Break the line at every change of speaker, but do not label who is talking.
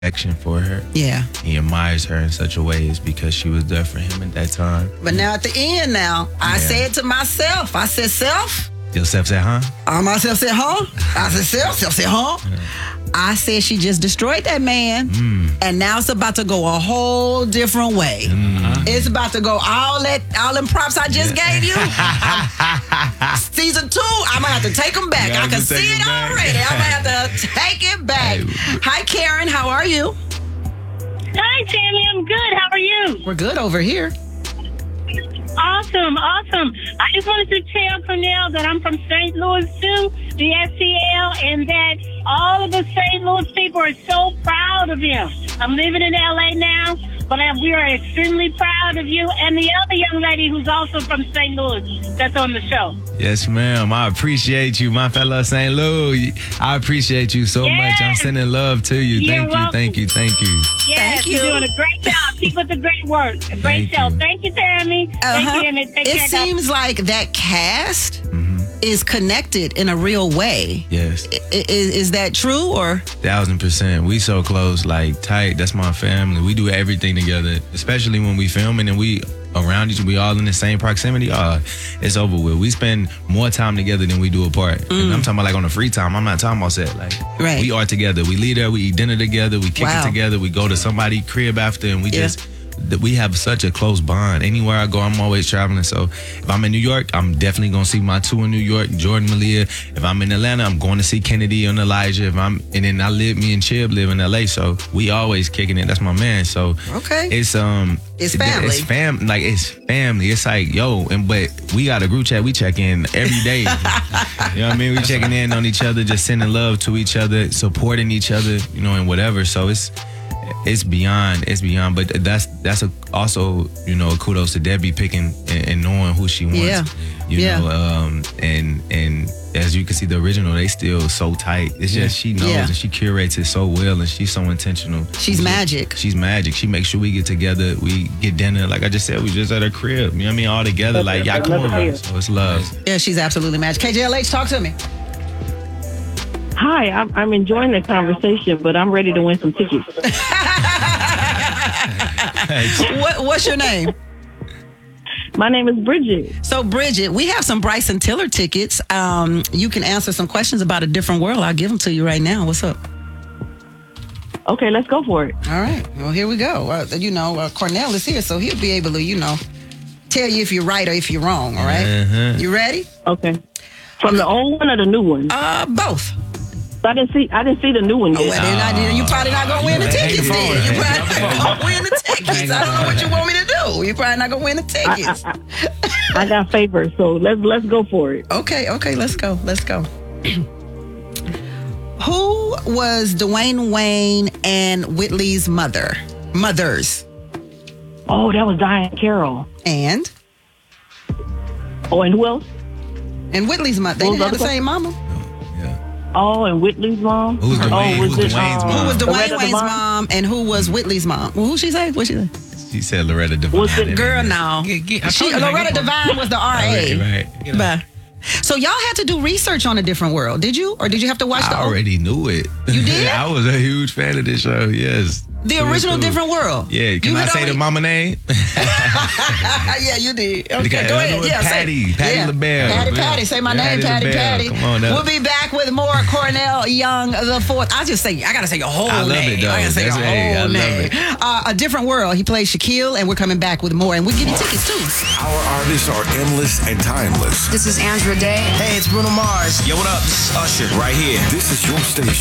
affection for her.
Yeah.
He admires her in such a way is because she was there for him at that time.
But now at the end I said to myself, I said, self.
Yourself said, huh?
Myself said, huh? I said, self said, huh? I said she just destroyed that man, and now it's about to go a whole different way. It's about to go all them props I just gave you. Season 2, I'm gonna have to take them back. I can see it already. I'm gonna have to take it back. Hi, Karen. How are you?
Hi, Tammy. I'm good. How are you?
We're good over here.
Awesome. I just wanted to tell Cornell that I'm from St. Louis too, the SCL, and that all of the St. Louis people are so proud of him. I'm living in LA now, but we are extremely proud of you and the other young lady who's also from St. Louis that's on the show.
Yes, ma'am. I appreciate you, my fellow St. Louis. I appreciate you so much. I'm sending love to you. Thank you.
Yes,
Thank you.
You're doing a great job. Keep up the great work. Great show. Thank you, Tammy. Thank you, Emmett. Take care.
It seems like that cast is connected in a real way.
Yes.
Is that true or?
1000%. We so close, like tight. That's my family. We do everything together, especially when we filming and we around each other. We all in the same proximity. It's over with. We spend more time together than we do apart. And I'm talking about like on the free time. I'm not talking about set. Like we are together. We leave there. We eat dinner together. We kick it together. We go to somebody's crib after, and we have such a close bond. Anywhere I go, I'm always traveling. So if I'm in New York, I'm definitely going to see my two in New York, Jordan, Malia. If I'm in Atlanta, I'm going to see Kennedy and Elijah. And then me and Chib live in LA. So we always kicking it. That's my man. So it's family.
It's family.
It's family. It's like, but we got a group chat. We check in every day. You know what I mean? We checking in on each other, just sending love to each other, supporting each other, and whatever. So it's beyond, but that's also, kudos to Debbie picking and knowing who she wants. And as you can see, the original, they still so tight. It's just she knows and she curates it so well, and she's so intentional.
She's magic.
She's magic. She makes sure we get together, we get dinner. Like I just said, we just at her crib. You know what I mean? All together, like y'all come over. So it's love.
Yeah, she's absolutely magic. KJLH, talk to me.
Hi, I'm enjoying the conversation, but I'm ready to win some tickets.
What's your name?
My name is Bridget.
So, Bridget, we have some Bryson Tiller tickets. You can answer some questions about a different world. I'll give them to you right now. What's up?
Okay, let's go for it.
All right. Well, here we go. Cornell is here, so he'll be able to, tell you if you're right or if you're wrong. All right? You ready?
Okay. From the old one or the new one?
Both.
I didn't see the new one yet.
You probably not gonna win the tickets then. You probably not gonna win the tickets. I don't know what you want me to do. You probably not gonna win the tickets.
I got favors, so let's go for it.
Okay, let's go. Who was Dwayne Wayne and Whitley's mothers?
Oh, that was Diane Carroll.
And
who else?
And Whitley's mother. They didn't have the same mama.
Oh, and Whitley's mom?
Who's Dwayne's mom?
Who was Dwayne Wayne's mom and who was Whitley's mom? Well, who she say? What she say?
She said Loretta Devine.
Was it
girl now? Loretta Devine was the RA.
Right.
So y'all had to do research on A Different World, did you? Or did you have to watch
I already knew it.
You did?
I was a huge fan of this show, yes.
The original Different World.
Yeah, can I say the mama name?
Yeah, you did. Okay, go ahead. Yeah,
Patty LaBelle.
Patty. Say my name, Patty.
Come on now.
We'll be back with more Cornell Young the Fourth. I gotta say your whole name.
I love it, though.
I gotta say your whole name. A Different World. He plays Shaquille, and we're coming back with more, and we'll give you tickets too.
Our artists are endless and timeless.
This is Andra Day.
Hey, it's Bruno Mars.
Yo, what up? This is Usher right here.
This is your station.